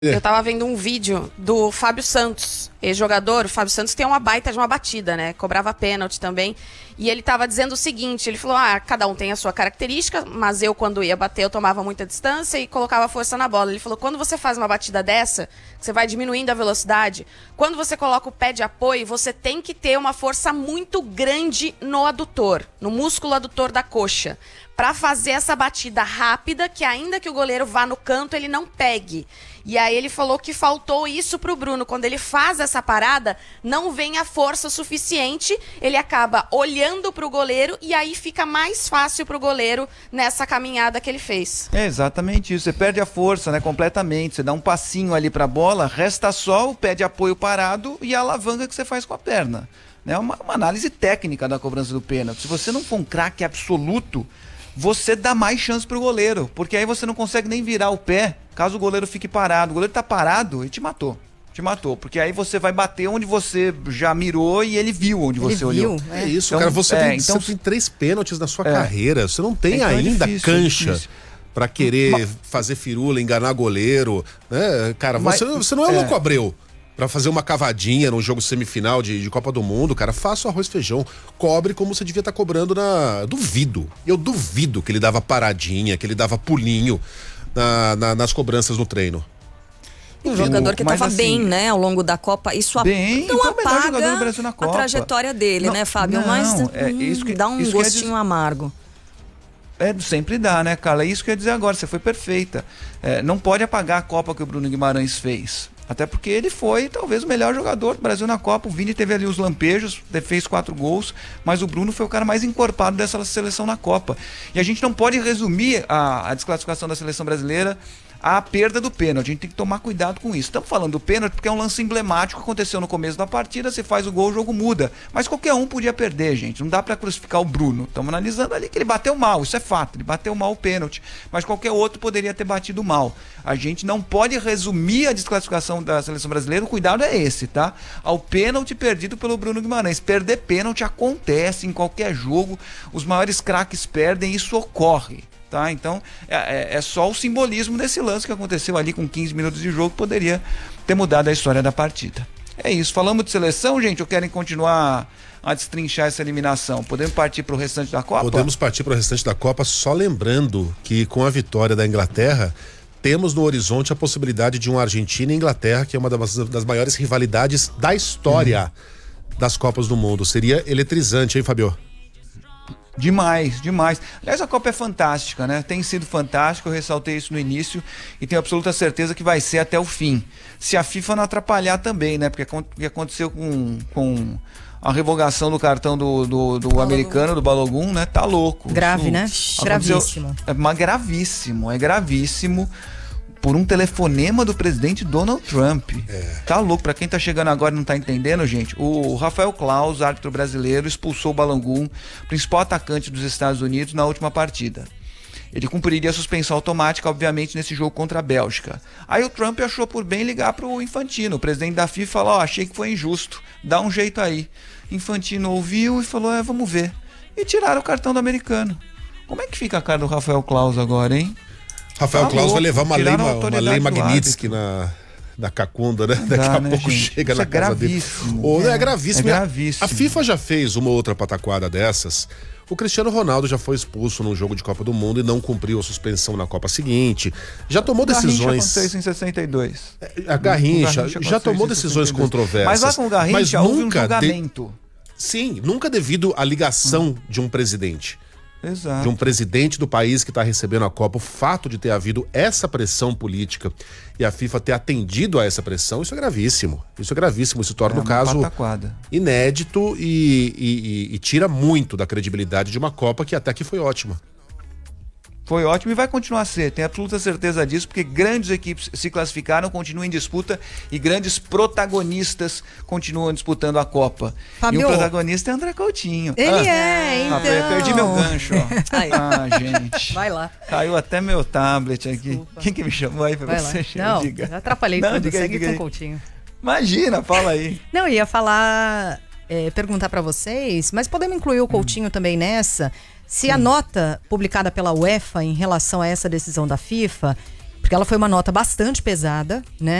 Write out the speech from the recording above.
Eu tava vendo um vídeo do Fábio Santos, ex-jogador. O Fábio Santos tem uma baita de uma batida, né? Cobrava pênalti também. E ele tava dizendo o seguinte, ele falou, cada um tem a sua característica, mas eu, quando ia bater, eu tomava muita distância e colocava força na bola. Ele falou, quando você faz uma batida dessa, você vai diminuindo a velocidade, quando você coloca o pé de apoio, você tem que ter uma força muito grande no adutor, no músculo adutor da coxa, para fazer essa batida rápida, que ainda que o goleiro vá no canto, ele não pegue. E aí ele falou que faltou isso pro Bruno. Quando ele faz essa parada, não vem a força suficiente, ele acaba olhando pro goleiro e aí fica mais fácil pro goleiro nessa caminhada que ele fez. É exatamente isso, você perde a força, né, completamente. Você dá um passinho ali pra bola, resta só o pé de apoio parado e a alavanca que você faz com a perna. É uma análise técnica da cobrança do pênalti. Se você não for um craque absoluto, você dá mais chance pro goleiro, porque aí você não consegue nem virar o pé, caso o goleiro fique parado. O goleiro tá parado e te matou, porque aí você vai bater onde você já mirou e ele viu onde você olhou. É isso, então, cara, você tem 3 pênaltis na sua carreira, você não tem ainda cancha pra querer fazer firula, enganar goleiro, né? Cara, você não é louco Abreu pra fazer uma cavadinha no jogo semifinal de Copa do Mundo, cara. Faça o arroz e feijão, cobre como você devia estar cobrando eu duvido que ele dava paradinha, que ele dava pulinho nas cobranças no treino. Um jogador que estava bem, né, ao longo da Copa. Isso não apaga a trajetória dele, né, Fábio? Mas dá um gostinho amargo. Sempre dá, né, Carla? É isso que eu ia dizer agora, você foi perfeita. Não pode apagar a Copa que o Bruno Guimarães fez. Até porque ele foi talvez o melhor jogador do Brasil na Copa. O Vini teve ali os lampejos, fez 4 gols, mas o Bruno foi o cara mais encorpado dessa seleção na Copa. E a gente não pode resumir a desclassificação da seleção brasileira à perda do pênalti. A gente tem que tomar cuidado com isso. Estamos falando do pênalti porque é um lance emblemático que aconteceu no começo da partida. Você faz o gol, o jogo muda. Mas qualquer um podia perder, gente. Não dá para crucificar o Bruno. Estamos analisando ali que ele bateu mal, isso é fato. Ele bateu mal o pênalti. Mas qualquer outro poderia ter batido mal. A gente não pode resumir a desclassificação da seleção brasileira. O cuidado é esse, tá? Ao pênalti perdido pelo Bruno Guimarães. Perder pênalti acontece em qualquer jogo. Os maiores craques perdem, isso ocorre. Tá? Então, é só o simbolismo desse lance que aconteceu ali com 15 minutos de jogo, poderia ter mudado a história da partida. É isso. Falamos de seleção, gente, ou querem continuar a destrinchar essa eliminação? Podemos partir para o restante da Copa? Podemos partir para o restante da Copa, só lembrando que com a vitória da Inglaterra, temos no horizonte a possibilidade de Argentina e Inglaterra, que é uma das maiores rivalidades da história das Copas do Mundo. Seria eletrizante, hein, Fabio? Demais. Aliás, a Copa é fantástica, né? Tem sido fantástica, eu ressaltei isso no início e tenho absoluta certeza que vai ser até o fim. Se a FIFA não atrapalhar também, né? Porque o que aconteceu com a revogação do cartão do americano, do Balogun, né? Tá louco. Grave, né? Gravíssimo. É gravíssimo. Por um telefonema do presidente Donald Trump. Tá louco, pra quem tá chegando agora e não tá entendendo, gente, o Rafael Claus, árbitro brasileiro, expulsou o Balogun, principal atacante dos Estados Unidos, na última partida. Ele cumpriria a suspensão automática, obviamente, nesse jogo contra a Bélgica. Aí o Trump achou por bem ligar pro Infantino, o presidente da FIFA, e falou, achei que foi injusto, dá um jeito aí. Infantino ouviu e falou, vamos ver. E tiraram o cartão do americano. Como é que fica a cara do Rafael Claus agora, hein? Rafael Claus vai levar uma lei Magnitsky na Cacunda, né? Daqui a pouco chega na casa dele. É gravíssimo. A FIFA já fez uma outra pataquada dessas. O Cristiano Ronaldo já foi expulso num jogo de Copa do Mundo e não cumpriu a suspensão na Copa seguinte. Já tomou decisões. Aconteceu isso em 62. A Garrincha já tomou decisões controversas. Mas lá com o Garrincha houve um julgamento. Sim, nunca devido à ligação de um presidente. Exato. De um presidente do país que está recebendo a Copa, o fato de ter havido essa pressão política e a FIFA ter atendido a essa pressão, isso é gravíssimo. Isso torna o caso inédito e tira muito da credibilidade de uma Copa que até aqui foi ótima. Foi ótimo e vai continuar a ser, tenho absoluta certeza disso, porque grandes equipes se classificaram, continuam em disputa e grandes protagonistas continuam disputando a Copa. Fabio, e o protagonista é André Coutinho. Então. Perdi meu gancho, ó. Gente. Vai lá. Caiu até meu tablet aqui. Desculpa. Quem que me chamou aí pra você? Não, diga. Já atrapalhei tudo, segue com o Coutinho. Imagina, fala aí. Não, ia falar, perguntar pra vocês, mas podemos incluir o Coutinho também nessa? Se a nota publicada pela UEFA em relação a essa decisão da FIFA, Porque ela foi uma nota bastante pesada, né?